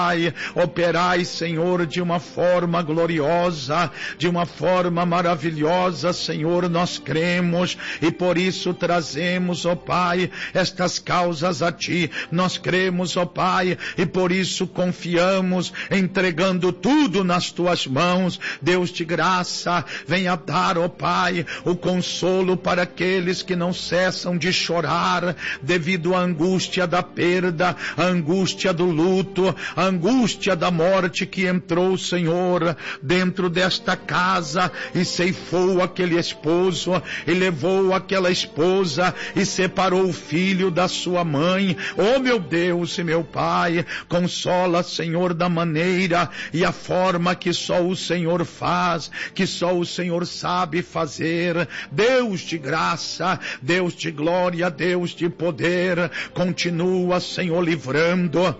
Operai, Senhor, de uma forma gloriosa, de uma forma maravilhosa, Senhor, nós cremos, e por isso trazemos, ó Pai, estas causas a Ti. Nós cremos, ó Pai, e por isso confiamos, entregando tudo nas Tuas mãos. Deus de graça, venha dar, ó Pai, o consolo para aqueles que não cessam de chorar devido à angústia da perda, à angústia do luto, à angústia da morte que entrou, Senhor, dentro desta casa e ceifou aquele esposo e levou aquela esposa e separou o filho da sua mãe. Oh, meu Deus e meu Pai, consola, Senhor, da maneira e a forma que só o Senhor faz, que só o Senhor sabe fazer. Deus de graça, Deus de glória, Deus de poder, continua, Senhor, livrando,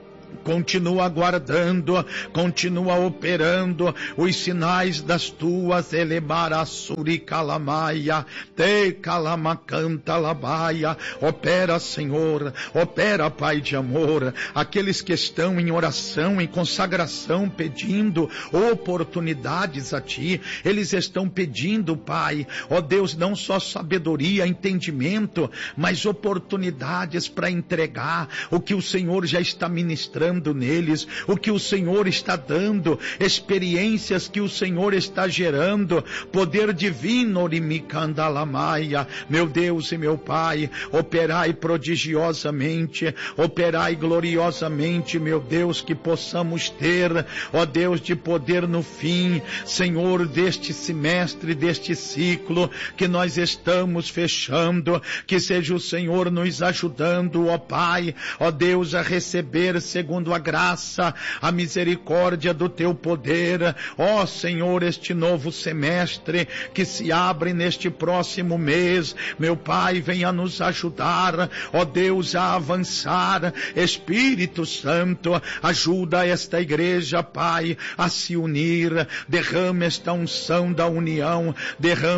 continua guardando, continua operando os sinais das tuas elebarasuri calamaia, te calamacanta labaia. Opera, Senhor, opera, Pai de amor, aqueles que estão em oração, em consagração, pedindo oportunidades a Ti, eles estão pedindo, Pai, ó Deus, não só sabedoria, entendimento, mas oportunidades para entregar o que o Senhor já está ministrando neles, o que o Senhor está dando, experiências que o Senhor está gerando, poder divino, orimicandalamaya. Meu Deus e meu Pai, operai prodigiosamente, operai gloriosamente, meu Deus, que possamos ter, ó Deus, de poder no fim, Senhor, deste semestre, deste ciclo que nós estamos fechando, que seja o Senhor nos ajudando, ó Pai, ó Deus, a receber segundo a graça, a misericórdia do Teu poder, ó Senhor, este novo semestre que se abre neste próximo mês, meu Pai, venha nos ajudar, ó Deus, a avançar. Espírito Santo, ajuda esta igreja, Pai, a se unir, derrama esta unção da união, derrama